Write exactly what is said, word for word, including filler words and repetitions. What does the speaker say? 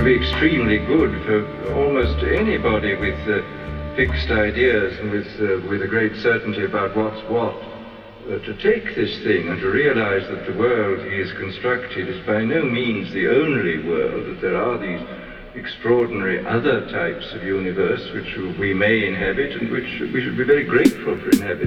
would be extremely good for almost anybody with uh, fixed ideas and with, uh, with a great certainty about what's what, uh, to take this thing and to realize that the world he has constructed is by no means the only world, that there are these extraordinary other types of universe which we may inhabit and which we should be very grateful for inhabiting.